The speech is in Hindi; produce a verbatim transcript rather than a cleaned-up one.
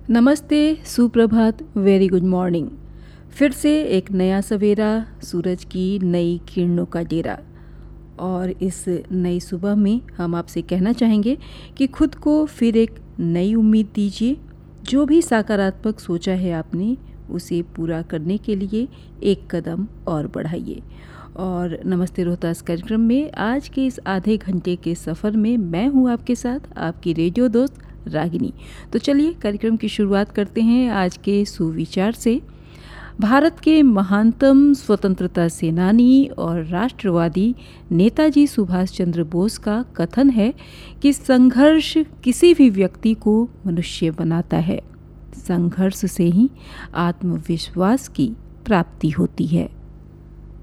नमस्ते, सुप्रभात, वेरी गुड मॉर्निंग। फिर से एक नया सवेरा, सूरज की नई किरणों का डेरा। और इस नई सुबह में हम आपसे कहना चाहेंगे कि खुद को फिर एक नई उम्मीद दीजिए। जो भी सकारात्मक सोचा है आपने, उसे पूरा करने के लिए एक कदम और बढ़ाइए। और नमस्ते रोहतास कार्यक्रम में आज के इस आधे घंटे के सफ़र में मैं हूँ आपके साथ, आपकी रेडियो दोस्त रागिनी। तो चलिए कार्यक्रम की शुरुआत करते हैं आज के सुविचार से। भारत के महानतम स्वतंत्रता सेनानी और राष्ट्रवादी नेताजी सुभाष चंद्र बोस का कथन है कि संघर्ष किसी भी व्यक्ति को मनुष्य बनाता है, संघर्ष से ही आत्मविश्वास की प्राप्ति होती है।